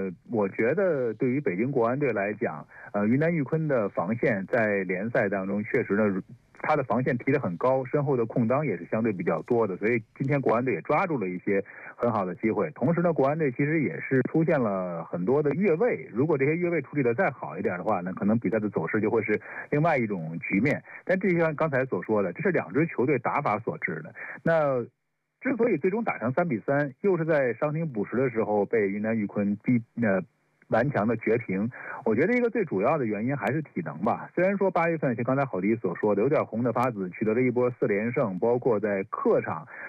我觉得对于北京国安队来讲，云南玉坤的防线在联赛当中确实呢，他的防线提得很高，身后的空当也是相对比较多的，所以今天国安队也抓住了一些很好的机会。同时呢，国安队其实也是出现了很多的越位，如果这些越位处理得再好一点的话呢，可能比赛的走势就会是另外一种局面。但这就像刚才所说的，这是两支球队打法所致的。那之所以最终打成3-3，又是在伤停补时的时候被云南玉坤顽强的绝平，我觉得一个最主要的原因还是体能吧。虽然说8月份像刚才郝迪所说的有点红的发紫，取得了一波4连胜，包括在客场